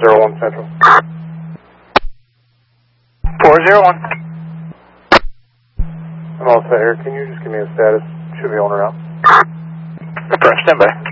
401 Central. 401. I'm all set here. Can you just give me a status? Should be on or out. Press standby.